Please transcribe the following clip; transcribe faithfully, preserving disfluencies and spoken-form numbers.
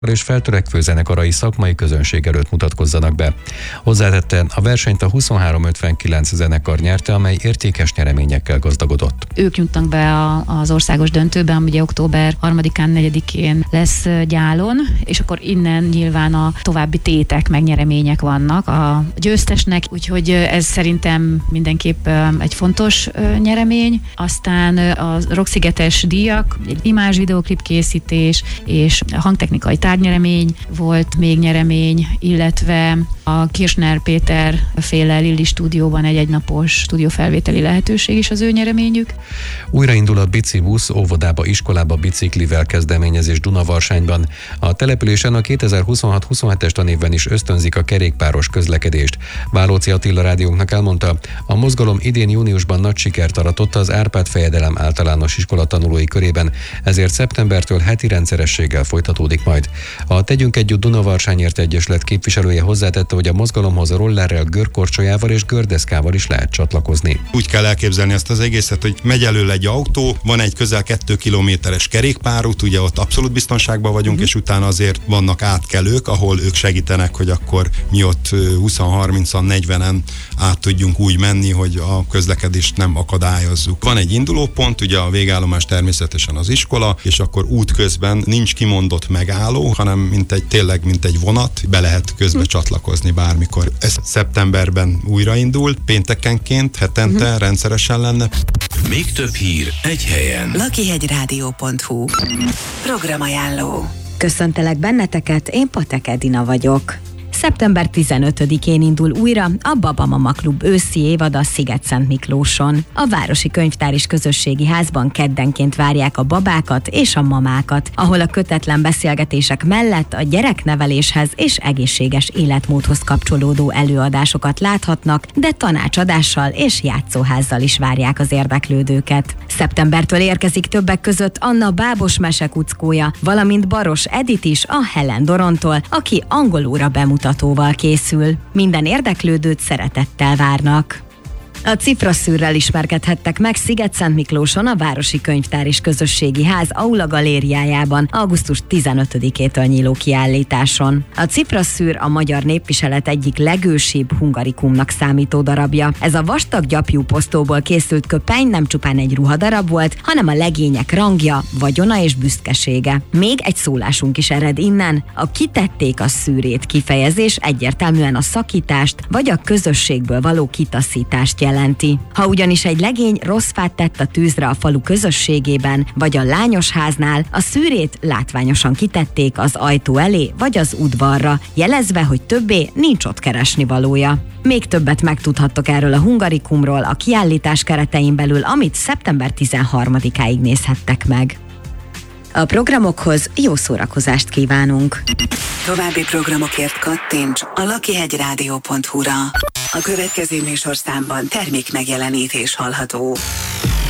és feltörekvő zenekarai szakmai közönség előtt mutatkozzanak be. Hozzátette, a versenyt a huszonhárom ötvenkilenc zenekar nyerte, amely értékes nyereményekkel gazdagodott. Ők jutnak be a, az országos döntőbe, ami ugye október harmadikán, negyedikén lesz Gyálon, és akkor innen nyilván a további tétek, meg nyeremények vannak a győztesnek, úgyhogy ez szerintem mindenképp egy fontos nyeremény. Aztán a Rockszigetes díjak, egy imázs videoklip készítés és hangtechnikai tárgynyeremény volt még nyeremény, illetve a Kirchner Péter féle Lilli stúdióban egy egynapos stúdiófelvételi lehetőség is az ő nyereményük. Újraindul a bicibusz óvodába, iskolába biciklivel kezdeményezés Dunavarsányban. A településen a kétezer-huszonhat huszonhetes tanévben is ösztönzik a kerékpáros közlekedést. Válóci Attila rádiónknak elmondta, a mozgalom idén júniusban nagy sikert aratott az Árpád Fejedelem általános iskola tanulói körében, ezért szeptembertől heti rendszerességgel folytatódik majd. A Tegyünk Együtt Dunavarsányért Egyesület képviselője hozzátette, hogy a mozgalomhoz a rollerrel, görkorcsolyával és gördeszkával is lehet csatlakozni. Úgy kell elképzelni ezt az egészet, hogy megy elől egy autó, van egy közel kettő kilométeres kerékpárút, ugye ott abszolút biztonságban vagyunk, uh-huh. és utána azért vannak átkelők, ahol ők segítenek, hogy akkor mi ott húsz-harminc negyvenen át tudjunk úgy menni, hogy a közlekedést nem akadályozzuk. Van egy indulópont, ugye a végállomás természetesen az iskola, és akkor útközben nincs kimondott megálló, hanem mint egy, tényleg mint egy vonat, be lehet közbe uh-huh. csatlakozni bármikor. Ez szeptemberben újraindul, péntekenként, hetente uh-huh. rendszeresen lenne. Még több hír egy helyen. lakihegyrádió pont hu Programajánló. Köszöntelek benneteket, én Patek Edina vagyok. szeptember tizenötödikén indul újra a Babamama Klub őszi évada Sziget-Szent Miklóson. A Városi Könyvtár és Közösségi Házban keddenként várják a babákat és a mamákat, ahol a kötetlen beszélgetések mellett a gyerekneveléshez és egészséges életmódhoz kapcsolódó előadásokat láthatnak, de tanácsadással és játszóházzal is várják az érdeklődőket. Szeptembertől érkezik többek között Anna Bábos mesekuckója, valamint Baros Edit is a Helen Dorontól, aki angolóra bemutatóval készül. Minden érdeklődőt szeretettel várnak. A Cifraszűrrel ismerkedhettek meg Sziget-Szent Miklóson a Városi Könyvtár és Közösségi Ház Aula galériájában augusztus tizenötödikétől nyíló kiállításon. A Cifraszűr a magyar népviselet egyik legősibb hungarikumnak számító darabja. Ez a vastag gyapjú posztóból készült köpeny nem csupán egy ruhadarab volt, hanem a legények rangja, vagyona és büszkesége. Még egy szólásunk is ered innen. A kitették a szűrét kifejezés egyértelműen a szakítást vagy a közösségből való kitaszítást jelenti. jelenti. Ha ugyanis egy legény rossz fát tett a tűzre a falu közösségében, vagy a lányos háznál, a szűrét látványosan kitették az ajtó elé, vagy az udvarra, jelezve, hogy többé nincs ott keresnivalója. Még többet megtudhattok erről a hungarikumról a kiállítás keretein belül, amit szeptember tizenharmadikáig nézhettek meg. A programokhoz jó szórakozást kívánunk! További programokért kattints a lakihegyrádió pont hu-ra. A következő műsorszámban termék megjelenítés hallható.